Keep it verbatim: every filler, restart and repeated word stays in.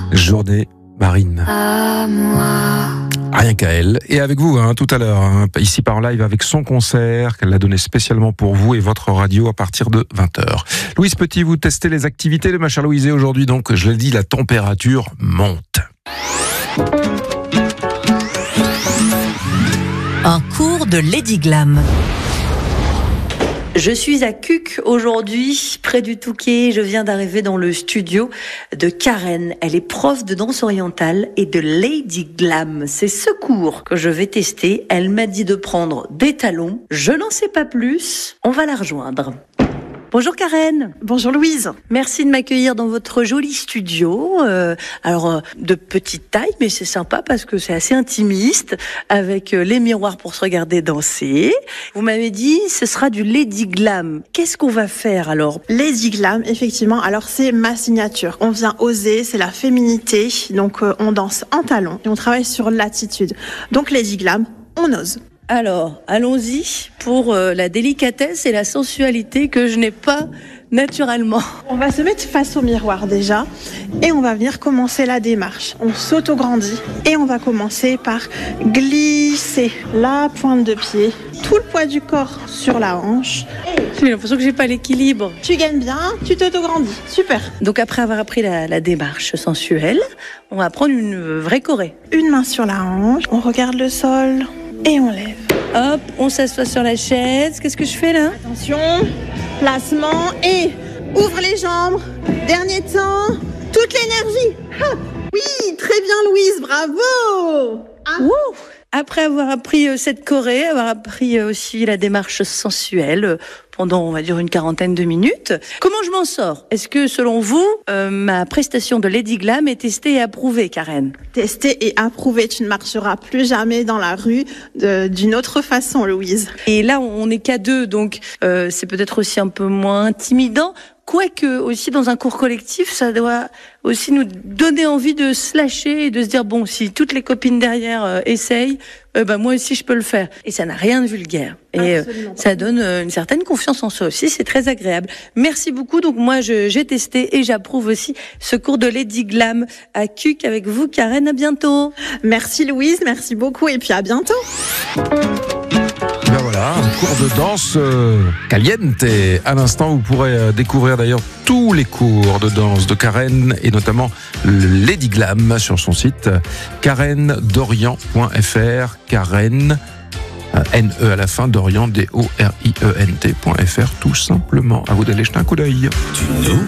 Journée marine. À moi. Rien qu'à elle. Et avec vous, hein, tout à l'heure, hein, ici par live avec son concert qu'elle a donné spécialement pour vous et votre radio à partir de vingt heures. Louise Petit, vous testez les activités de ma chère Louise. Aujourd'hui, donc, je l'ai dit, la température monte. Un cours de Lady Glam. Je suis à Cuques aujourd'hui, près du Touquet. Je viens d'arriver dans le studio de Karen. Elle est prof de danse orientale et de Lady Glam. C'est ce cours que je vais tester. Elle m'a dit de prendre des talons. Je n'en sais pas plus. On va la rejoindre. Bonjour Karen. Bonjour Louise. Merci de m'accueillir dans votre joli studio. Euh, alors euh, de petite taille, mais c'est sympa parce que c'est assez intimiste, avec euh, les miroirs pour se regarder danser. Vous m'avez dit, ce sera du Lady Glam. Qu'est-ce qu'on va faire alors ? Lady Glam, effectivement. Alors c'est ma signature. On vient oser, c'est la féminité. Donc euh, on danse en talons et on travaille sur l'attitude. Donc Lady Glam, on ose. Alors, allons-y pour euh, la délicatesse et la sensualité que je n'ai pas naturellement. On va se mettre face au miroir déjà et on va venir commencer la démarche. On s'auto-grandit et on va commencer par glisser la pointe de pied, tout le poids du corps sur la hanche. J'ai l'impression que j'ai pas l'équilibre. Tu gagnes bien, tu t'auto-grandis. Super. Donc après avoir appris la, la démarche sensuelle, on va prendre une vraie choré. Une main sur la hanche, on regarde le sol et on lève. Hop, on s'assoit sur la chaise. Qu'est-ce que je fais là ? Attention, placement et ouvre les jambes. Dernier temps, toute l'énergie. Ah, oui, très bien Louise, bravo. Ah. Wouh ! Après avoir appris euh, cette choré, avoir appris euh, aussi la démarche sensuelle euh, pendant, on va dire, une quarantaine de minutes, comment je m'en sors ? Est-ce que, selon vous, euh, ma prestation de Lady Glam est testée et approuvée, Karen ? Testée et approuvée, tu ne marcheras plus jamais dans la rue de, d'une autre façon, Louise. Et là, on n'est qu'à deux, donc euh, c'est peut-être aussi un peu moins intimidant. Quoique, aussi, dans un cours collectif, ça doit aussi nous donner envie de se lâcher et de se dire, bon, si toutes les copines derrière euh, essayent, euh, bah, moi aussi, je peux le faire. Et ça n'a rien de vulgaire. Et euh, ça donne euh, une certaine confiance en soi aussi, c'est très agréable. Merci beaucoup. Donc, moi, je, j'ai testé et j'approuve aussi ce cours de Lady Glam à Cuques avec vous, Karen. À bientôt. Merci, Louise. Merci beaucoup. Et puis, à bientôt. Ben voilà, un cours de danse euh, caliente. À l'instant, vous pourrez euh, découvrir d'ailleurs tous les cours de danse de Karen et notamment le Lady Glam sur son site karen dorian point f r. Karen, euh, N E à la fin, Dorian, D O R I E N T point F R, tout simplement. À vous d'aller jeter un coup d'œil. Tu nous